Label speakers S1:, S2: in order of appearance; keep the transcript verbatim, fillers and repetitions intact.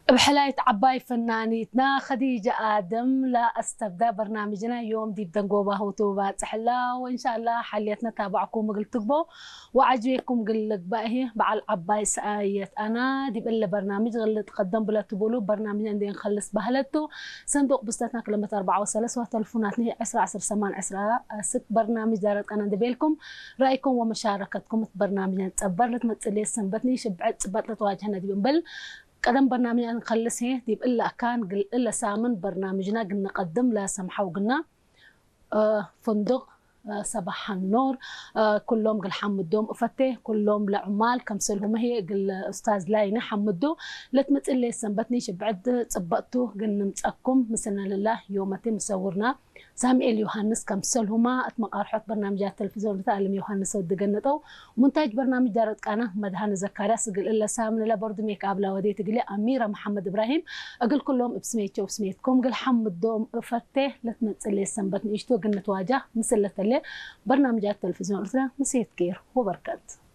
S1: بحلاية عباي فنانيتنا خديجة آدم لا أستبدأ برنامجنا يوم دي بدنقوبة وتوبات سحلا وإن شاء الله حليتنا تابعكم قلت تقبو وعجبكم قلك باهي بعل عباي سآية أنا دي بقل برنامج غل تقدم بلا تقولوا برنامج عندي نخلص بهلتو صندوق بستاتنا كلمة أربعة وثلاث وتلفوناتني عسرة عسر سمان عسرة ست برنامج دارت أنا دبيلكم رأيكم ومشاركتكم برنامجنا تقبلت متسلي سنبتني شبعت تبطل تواجهنا دي بنبل قدم برنامجنا نخلص هي ديب إلا كان قل إلا سامن برنامجنا قلنا نقدم لا سمحة وقلنا آه فندق آه صباح النور آه كلهم قل حمدوم أفتة كلهم لعمال كمسلهم هي قل أستاذ لاينة حمدو لتمت إلا سنبتني شبعد تبطو قلنا متأكم مثلنا لله يومتي مصورنا سامئيل يوحنس كمسلهما أتمقار حط برنامجات التلفزيون تعلم يوحنس ودقنتو ومنتج برنامج دارت قانا مدهان زكاريا سقل إلا سامن لا برضو ميك قبل ودي تقولي أميرة محمد إبراهيم أقول كلهم بسميتي وبسميتكم قل حمد دوم فتة لتمت اللي سنبتني إشتو قلنا تواجه مثل اللي برنامجات التلفزيون مسيت كير وبركات.